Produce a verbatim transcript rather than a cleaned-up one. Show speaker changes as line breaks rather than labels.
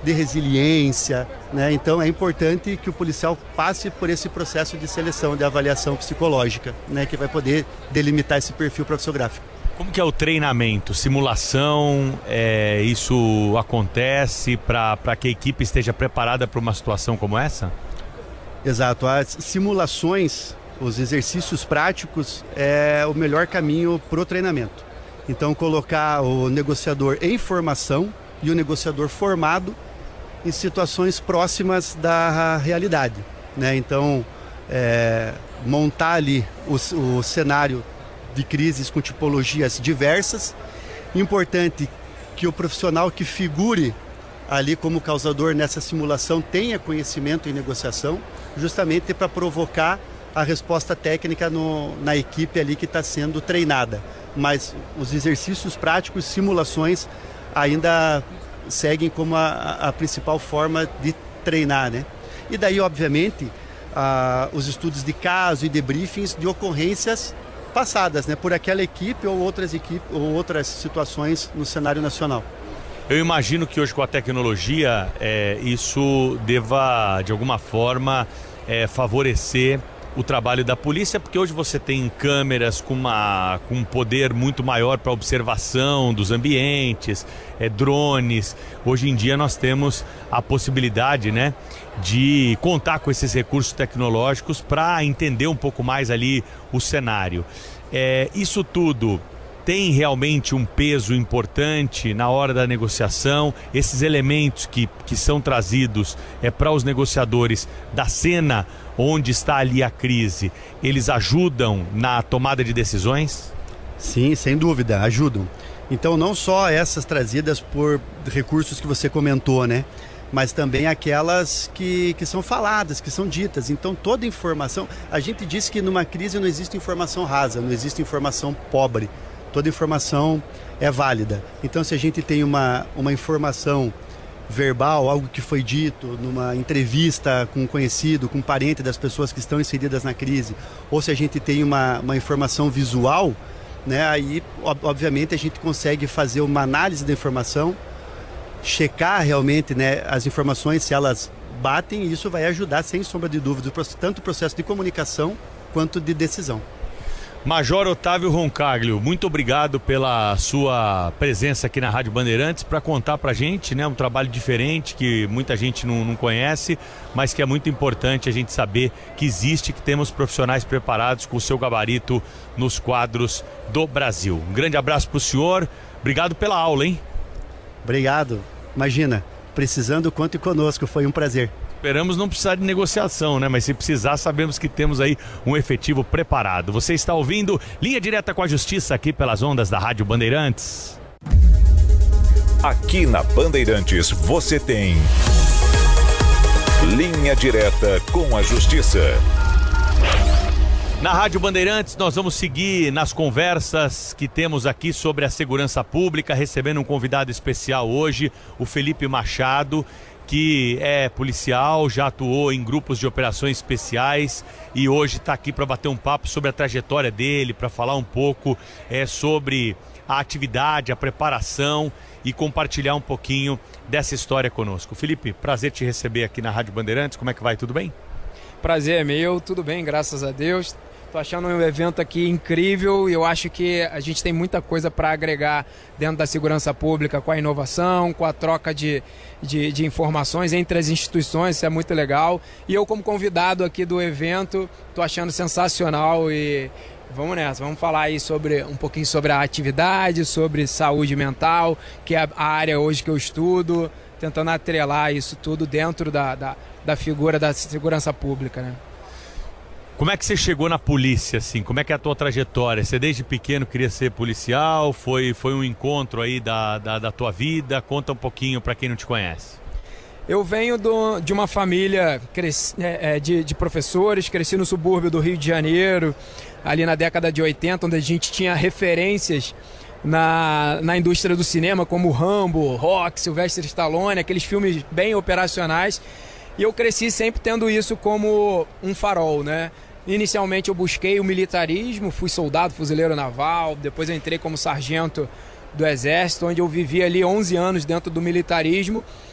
de resiliência, né? Então é importante que o policial passe por esse processo de seleção, de avaliação psicológica, né? Que vai poder delimitar esse perfil profissiográfico.
Como que é o treinamento? Simulação, é, isso acontece para que a equipe esteja preparada para uma situação como essa?
Exato, as simulações, os exercícios práticos é o melhor caminho para o treinamento. Então colocar o negociador em formação e o negociador formado em situações próximas da realidade, né? Então é, montar ali o, o cenário de crises com tipologias diversas. Importante que o profissional que figure ali como causador nessa simulação tenha conhecimento em negociação, justamente para provocar a resposta técnica no, na equipe ali que está sendo treinada. Mas os exercícios práticos, simulações, ainda seguem como a, a principal forma de treinar, né? E daí, obviamente, a, os estudos de caso e debriefings de ocorrências passadas, né, por aquela equipe ou outras equipes ou outras situações no cenário nacional.
Eu imagino que hoje com a tecnologia é, isso deva de alguma forma é, favorecer o trabalho da polícia, porque hoje você tem câmeras com, uma, com um poder muito maior para observação dos ambientes, é, drones. Hoje em dia nós temos a possibilidade, né, de contar com esses recursos tecnológicos para entender um pouco mais ali o cenário. É, isso tudo tem realmente um peso importante na hora da negociação? Esses elementos que, que são trazidos é, para os negociadores da cena onde está ali a crise, eles ajudam na tomada de decisões?
Sim, sem dúvida, ajudam. Então não só essas trazidas por recursos que você comentou, né? Mas também aquelas que, que são faladas, que são ditas. Então toda informação, a gente diz que numa crise não existe informação rasa, não existe informação pobre. Toda informação é válida. Então se a gente tem uma, uma informação verbal, algo que foi dito numa entrevista com um conhecido, com um parente das pessoas que estão inseridas na crise, ou se a gente tem uma, uma informação visual, né, aí obviamente a gente consegue fazer uma análise da informação, checar realmente, né, as informações, se elas batem, e isso vai ajudar, sem sombra de dúvida, tanto o processo de comunicação quanto de decisão.
Major Otávio Roncaglio, muito obrigado pela sua presença aqui na Rádio Bandeirantes para contar para a gente, né, um trabalho diferente que muita gente não, não conhece, mas que é muito importante a gente saber que existe, que temos profissionais preparados com o seu gabarito nos quadros do Brasil. Um grande abraço para o senhor, obrigado pela aula, hein?
Obrigado, imagina, precisando, conte conosco, foi um prazer.
Esperamos não precisar de negociação, né? Mas se precisar, sabemos que temos aí um efetivo preparado. Você está ouvindo Linha Direta com a Justiça aqui pelas ondas da Rádio Bandeirantes.
Aqui na Bandeirantes você tem Linha Direta com a Justiça.
Na Rádio Bandeirantes nós vamos seguir nas conversas que temos aqui sobre a segurança pública, recebendo um convidado especial hoje, o Felipe Machado, que é policial, já atuou em grupos de operações especiais e hoje está aqui para bater um papo sobre a trajetória dele, para falar um pouco é, sobre a atividade, a preparação e compartilhar um pouquinho dessa história conosco. Felipe, prazer te receber aqui na Rádio Bandeirantes, como é que vai? Tudo bem?
Prazer é meu, tudo bem, graças a Deus. Estou achando um evento aqui incrível e eu acho que a gente tem muita coisa para agregar dentro da segurança pública, com a inovação, com a troca de, de, de informações entre as instituições, isso é muito legal. E eu, como convidado aqui do evento, estou achando sensacional e vamos nessa, vamos falar aí sobre, um pouquinho sobre a atividade, sobre saúde mental, que é a área hoje que eu estudo, tentando atrelar isso tudo dentro da, da, da figura da segurança pública, né?
Como é que você chegou na polícia, assim? Como é que é a tua trajetória? Você desde pequeno queria ser policial? Foi, foi um encontro aí da, da, da tua vida? Conta um pouquinho para quem não te conhece.
Eu venho do, de uma família cresci, é, de, de professores, cresci no subúrbio do Rio de Janeiro, ali na década de oitenta, onde a gente tinha referências na, na indústria do cinema, como Rambo, Rock, Sylvester Stallone, aqueles filmes bem operacionais. E eu cresci sempre tendo isso como um farol, né? Inicialmente eu busquei o militarismo, fui soldado, fuzileiro naval, depois eu entrei como sargento do Exército, onde eu vivi ali onze anos dentro do militarismo.